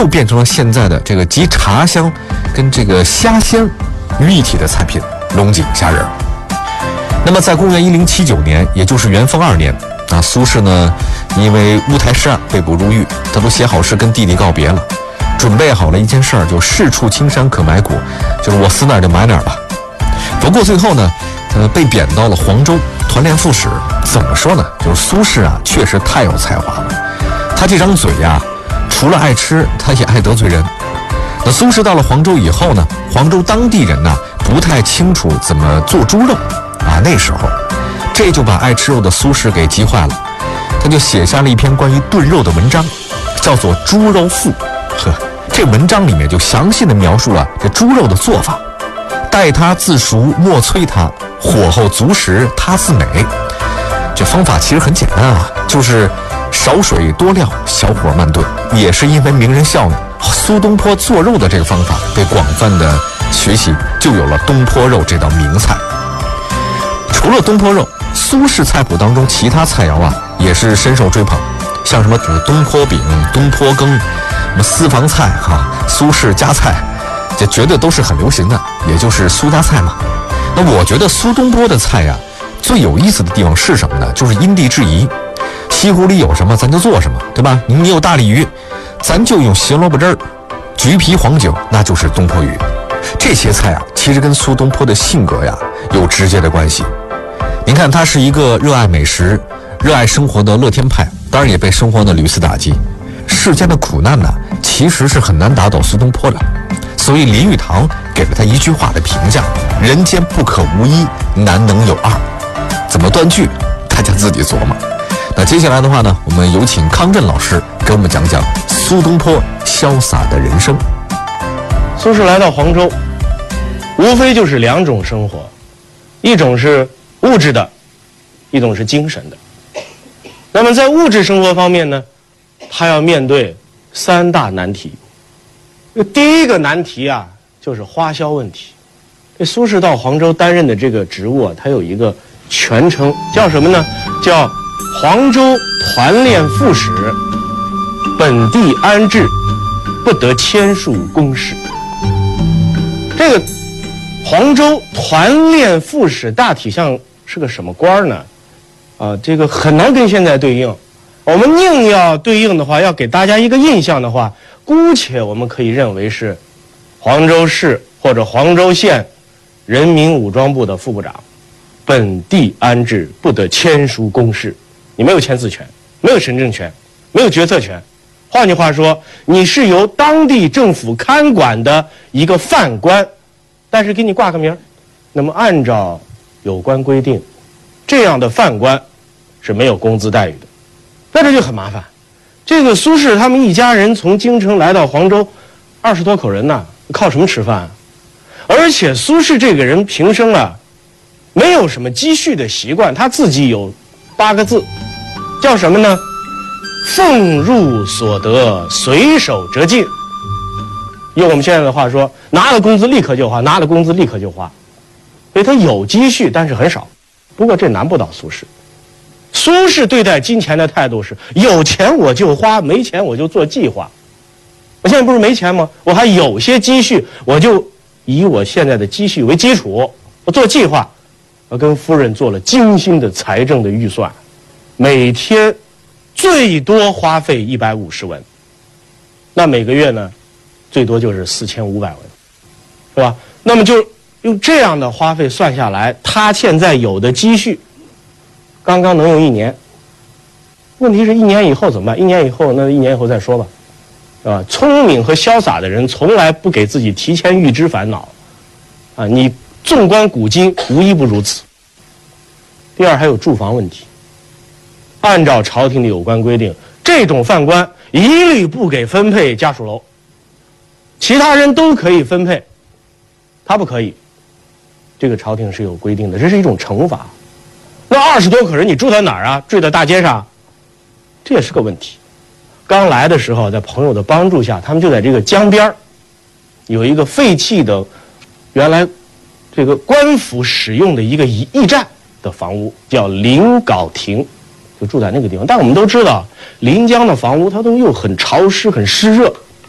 就变成了现在的这个集茶香跟这个虾香于一体的菜品龙井虾仁。那么在公元1079年，也就是元丰2年啊，苏轼呢因为乌台诗案被捕入狱，他都写好诗跟弟弟告别了，准备好了一件事儿，就士处青山可埋骨，就是我死哪儿就埋哪儿吧。不过最后呢，被贬到了黄州团练副使。怎么说呢？就是苏轼啊，确实太有才华了。他这张嘴呀，除了爱吃，他也爱得罪人。那苏轼到了黄州以后呢，黄州当地人呢不太清楚怎么做猪肉啊，那时候，这就把爱吃肉的苏轼给急坏了。他就写下了一篇关于炖肉的文章，叫做《猪肉赋》。这文章里面就详细的描述了这猪肉的做法。待它自熟，莫催它，火候足时，它自美。这方法其实很简单啊，就是少水多料，小火慢炖。也是因为名人效应，苏东坡做肉的这个方法被广泛的学习，就有了东坡肉这道名菜。除了东坡肉，苏轼菜谱当中其他菜肴啊也是深受追捧，像什么东坡饼、东坡羹、什么私房菜苏轼家菜，这绝对都是很流行的，也就是苏家菜嘛。那我觉得苏东坡的菜呀，最有意思的地方是什么呢？就是因地制宜，西湖里有什么咱就做什么，对吧？你有大鲤鱼，咱就用咸萝卜汁儿，橘皮黄酒，那就是东坡鱼。这些菜啊，其实跟苏东坡的性格呀有直接的关系。您看，他是一个热爱美食、热爱生活的乐天派，当然也被生活的屡次打击。世间的苦难呢，其实是很难打倒苏东坡的。所以林语堂给了他一句话的评价：人间不可无一，难能有二。怎么断句，大家自己琢磨。那接下来的话呢，我们有请康震老师给我们讲讲苏东坡潇洒的人生。 苏轼来到黄州，无非就是两种生活，一种是物质的，一种是精神的。那么在物质生活方面呢，他要面对3大难题。第一个难题啊，就是花销问题。这苏轼到黄州担任的这个职务啊，他有一个全称，叫什么呢？叫黄州团练副使，本地安置，不得签署公事。这个黄州团练副使大体上是个什么官呢？这个很难跟现在对应。我们硬要对应的话，要给大家一个印象的话，姑且我们可以认为是黄州市或者黄州县人民武装部的副部长，本地安置，不得签署公事。你没有签字权，没有行政权，没有决策权。换句话说，你是由当地政府看管的一个犯官，但是给你挂个名。那么按照有关规定，这样的犯官是没有工资待遇的。那这就很麻烦。这个苏轼他们一家人从京城来到黄州，20多口人呢，靠什么吃饭啊？而且苏轼这个人平生啊，没有什么积蓄的习惯，他自己有8个字，叫什么呢？俸入所得，随手折尽。用我们现在的话说，拿了工资立刻就花，拿了工资立刻就花。所以他有积蓄，但是很少。不过这难不倒苏轼。苏轼对待金钱的态度是：有钱我就花，没钱我就做计划。我现在不是没钱吗？我还有些积蓄，我就以我现在的积蓄为基础，我做计划。我跟夫人做了精心的财政的预算，每天最多花费150文，那每个月呢，最多就是4500文，是吧？那么就用这样的花费算下来，他现在有的积蓄刚刚能用1年。问题是1年以后怎么办？1年以后，那1年以后再说吧，是吧？聪明和潇洒的人从来不给自己提前预知烦恼，啊，你纵观古今，无一不如此。第二，还有住房问题。按照朝廷的有关规定，这种犯官一律不给分配家属楼，其他人都可以分配，他不可以。这个朝廷是有规定的，这是一种惩罚。那20多口人你住在哪儿啊？住在大街上，这也是个问题。刚来的时候，在朋友的帮助下，他们就在这个江边有一个废弃的原来这个官府使用的一个驿站的房屋，叫临港亭，就住在那个地方。但我们都知道，临江的房屋它都又很潮湿很湿热，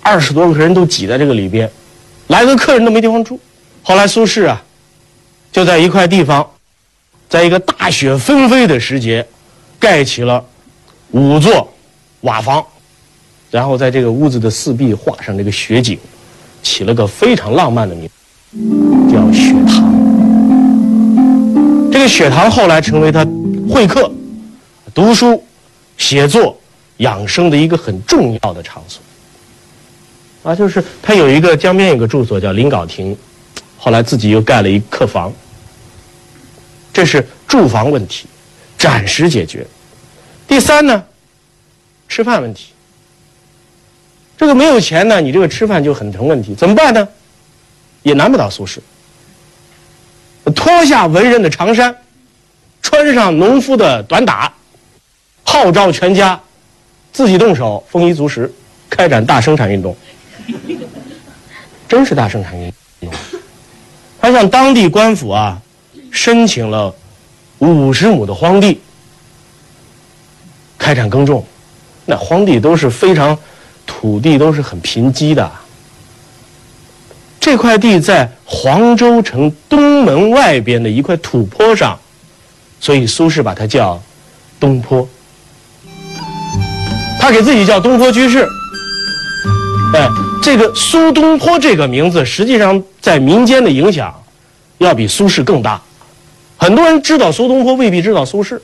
20多个人都挤在这个里边，来个客人都没地方住。后来苏轼啊，就在一块地方，在一个大雪纷飞的时节，盖起了5座瓦房，然后在这个屋子的四壁画上这个雪景，起了个非常浪漫的名字，叫雪堂。这个雪堂后来成为他会客、读书、写作、养生的一个很重要的场所。啊，就是他有一个江边有个住所叫临稿亭，后来自己又盖了一客房。这是住房问题，暂时解决。第三呢，吃饭问题。这个没有钱呢，你这个吃饭就很成问题，怎么办呢？也难不倒苏轼。脱下文人的长衫，穿上农夫的短打，号召全家自己动手，丰衣足食，开展大生产运动。真是大生产运动。他向当地官府啊申请了50亩的荒地，开展耕种。那荒地都是非常土地都是很贫瘠的。这块地在黄州城东门外边的一块土坡上，所以苏轼把它叫东坡。他给自己叫东坡居士。哎，这个苏东坡这个名字，实际上在民间的影响要比苏轼更大。很多人知道苏东坡，未必知道苏轼。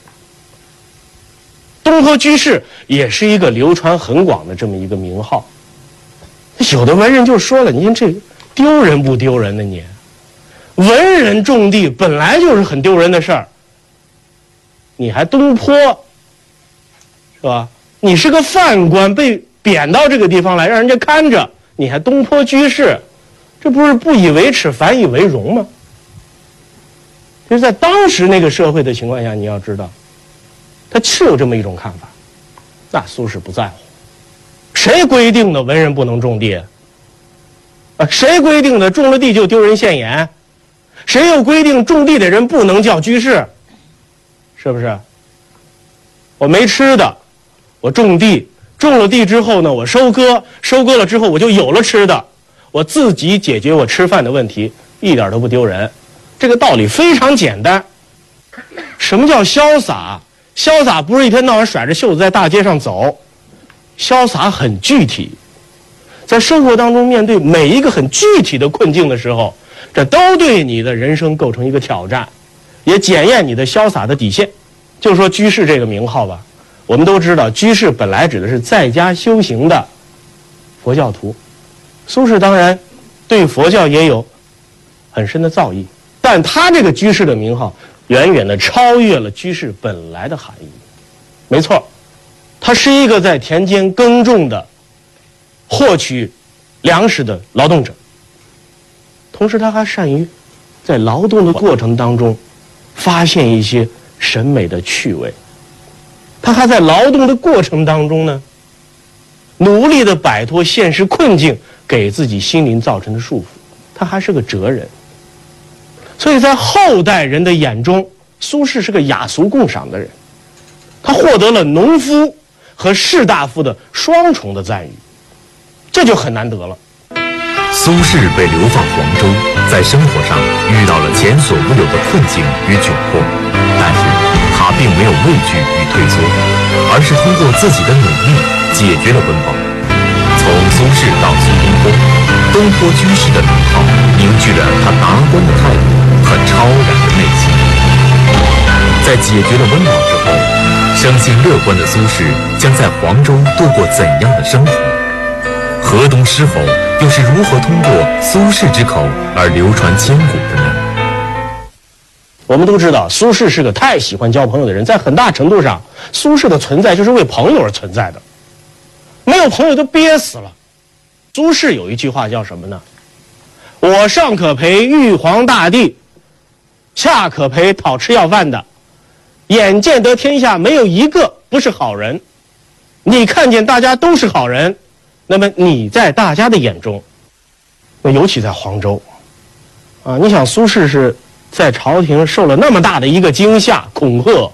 东坡居士也是一个流传很广的这么一个名号。有的文人就说了：“您这丢人不丢人呢？你文人种地本来就是很丢人的事儿，你还东坡，是吧？你是个犯官，被贬到这个地方来，让人家看着，你还东坡居士，这不是不以为耻，反以为荣吗？”就是在当时那个社会的情况下，你要知道，他是有这么一种看法。那苏轼不在乎，谁规定的文人不能种地？谁规定的种了地就丢人现眼？谁又规定种地的人不能叫居士？是不是？我没吃的，我种地，种了地之后呢，我收割，收割了之后我就有了吃的，我自己解决我吃饭的问题，一点都不丢人。这个道理非常简单。什么叫潇洒？潇洒不是一天到晚甩着袖子在大街上走，潇洒很具体。在生活当中面对每一个很具体的困境的时候，这都对你的人生构成一个挑战，也检验你的潇洒的底线。就说居士这个名号吧，我们都知道居士本来指的是在家修行的佛教徒，苏轼当然对佛教也有很深的造诣，但他这个居士的名号远远的超越了居士本来的含义。没错，他是一个在田间耕种的获取粮食的劳动者，同时他还善于在劳动的过程当中发现一些审美的趣味。他还在劳动的过程当中呢，努力地摆脱现实困境给自己心灵造成的束缚。他还是个哲人，所以在后代人的眼中，苏轼是个雅俗共赏的人。他获得了农夫和士大夫的双重的赞誉，这就很难得了。 苏轼被流放黄州，在生活上遇到了前所未有的困境与窘迫，但是他并没有畏惧与退缩，而是通过自己的努力解决了温饱。从苏轼到苏东坡，东坡居士的名号凝聚了他达观的态度和超然的内心。在解决了温饱之后，生性乐观的苏轼将在黄州度过怎样的生活？河东狮吼又是如何通过苏轼之口而流传千古的呢？ 我们都知道，苏轼是个太喜欢交朋友的人，在很大程度上，苏轼的存在就是为朋友而存在的，没有朋友都憋死了。苏轼有一句话叫什么呢？我上可陪玉皇大帝，下可陪讨吃要饭的，眼见得天下没有一个不是好人。你看见大家都是好人，那么你在大家的眼中，那尤其在黄州啊，你想苏轼是在朝廷受了那么大的一个惊吓恐吓，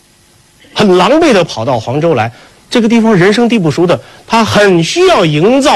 很狼狈地跑到黄州来，这个地方人生地不熟的，他很需要营造